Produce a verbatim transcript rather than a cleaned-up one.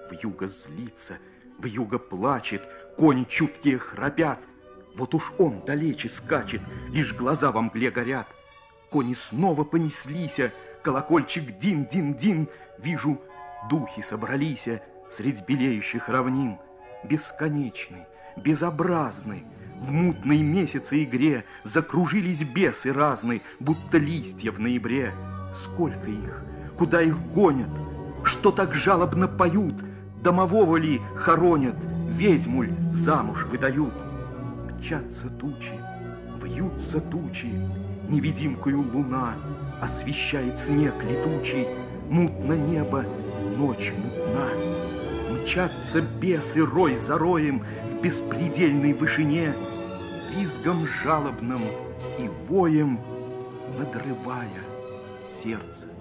Вьюга злится, вьюга плачет, кони чуткие храпят. Вот уж он далече скачет, лишь глаза во мгле горят. Кони снова понеслися, колокольчик дин-дин-дин. Вижу, духи собралися средь белеющих равнин. Бесконечный, безобразный, в мутной месяце игре закружились бесы разные, будто листья в ноябре. Сколько их, куда их гонят, что так жалобно поют, домового ли хоронят, ведьму ль замуж выдают. Мчатся тучи, вьются тучи, невидимкою луна освещает снег летучий, мутно небо, ночь мутна. Мчатся бесы рой за роем в беспредельной вышине, визгом жалобным и воем надрывая сердце.